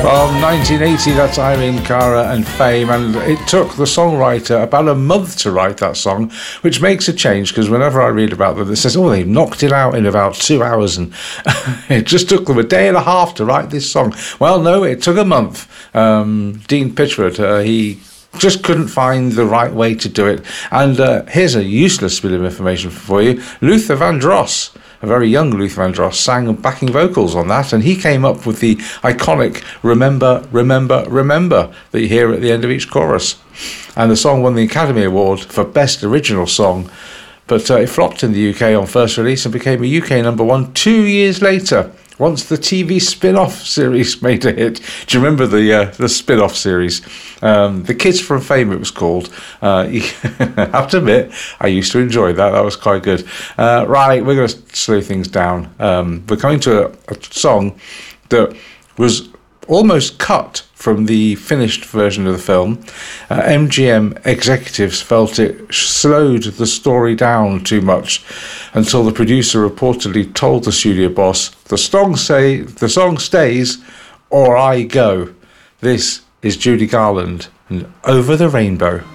From 1980, that's Irene Cara and Fame, and it took the songwriter about a month to write that song, which makes a change, because whenever I read about them, it says, oh, they knocked it out in about 2 hours, and it just took them a day and a half to write this song. Well, no, it took a month. Dean Pitchford, he just couldn't find the right way to do it. And here's a useless bit of information for you. Luther Vandross, a very young Luther Vandross, sang backing vocals on that, and he came up with the iconic Remember, Remember, Remember that you hear at the end of each chorus. And the song won the Academy Award for Best Original Song, but it flopped in the UK on first release and became a UK number one 2 years later, once the TV spin-off series made a hit. Do you remember the spin-off series? The Kids from Fame, it was called. You have to admit, I used to enjoy that. That was quite good. Right, we're going to slow things down. We're coming to a song that was almost cut from the finished version of the film. MGM executives felt it slowed the story down too much, until the producer reportedly told the studio boss, the song stays or I go. This is Judy Garland and Over the Rainbow.